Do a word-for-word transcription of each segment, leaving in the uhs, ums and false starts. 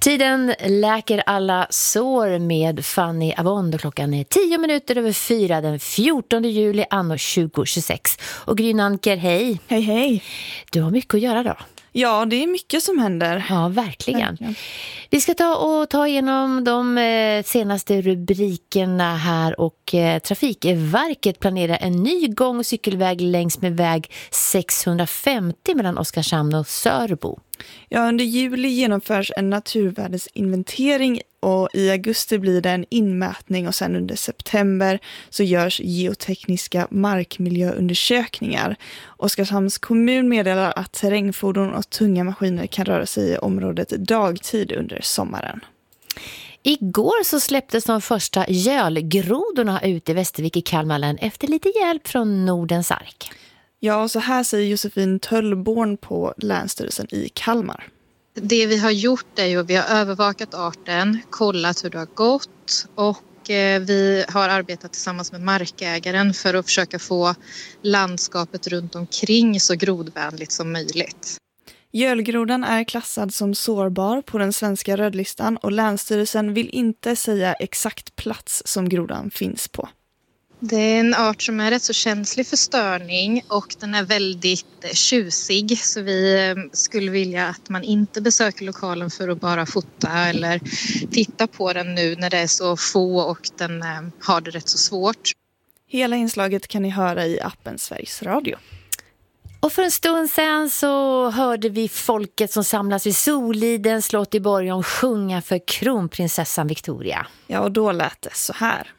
Tiden läker alla sår med Fanny Avond och klockan är tio minuter över fyra den fjortonde juli anno tjugo tjugosex. Och Grynanker, hej. Hej, hej. Du har mycket att göra då. Ja, det är mycket som händer. Ja, verkligen. verkligen. Vi ska ta och ta igenom de eh, senaste rubrikerna här och eh, Trafikverket planerar en ny gång- och cykelväg längs med väg sexhundrafemtio mellan Oskarshamn och Sörbo. Ja, under juli genomförs en naturvärdesinventering och i augusti blir det en inmätning och sen under september så görs geotekniska markmiljöundersökningar. Oskarshamns kommun meddelar att terrängfordon och tunga maskiner kan röra sig i området dagtid under sommaren. Igår så släpptes de första gölgrodorna ut i Västervik i Kalmar län efter lite hjälp från Nordens ark. Ja, och så här säger Josefin Töllborn på Länsstyrelsen i Kalmar. Det vi har gjort är ju att vi har övervakat arten, kollat hur det har gått och vi har arbetat tillsammans med markägaren för att försöka få landskapet runt omkring så grodvänligt som möjligt. Gölgrodan är klassad som sårbar på den svenska rödlistan och Länsstyrelsen vill inte säga exakt plats som grodan finns på. Det är en art som är rätt så känslig för störning och den är väldigt tjusig så vi skulle vilja att man inte besöker lokalen för att bara fota eller titta på den nu när det är så få och den har det rätt så svårt. Hela inslaget kan ni höra i appen Sveriges Radio. Och för en stund sedan så hörde vi folket som samlas vid Soliden slott i Borgholm sjunga för kronprinsessan Victoria. Ja, och då lät det så här.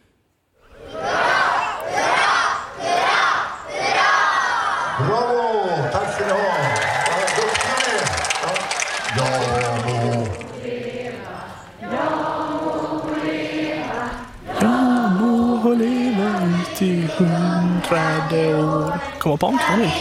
Bravo! Tack ska ni ha! Ja, duktiga ni! Ja, må leva! Ja, må leva ut i hundrade år. Kommer på omkring nu.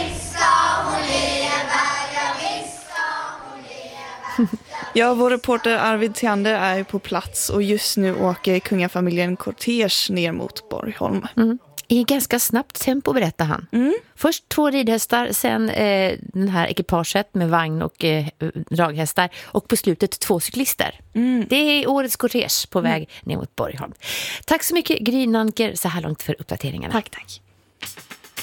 Ja, vår reporter Arvid Theander är ju på plats och just nu åker kungafamiljen kortege ner mot Borgholm. Mm. I ganska snabbt tempo berättar han. Mm. Först två ridhästar, sen eh, den här ekipaget med vagn och eh, draghästar och på slutet två cyklister. Mm. Det är årets kortege på väg mm. ner mot Borgholm. Tack så mycket Grynanker så här långt för uppdateringarna. Tack, tack.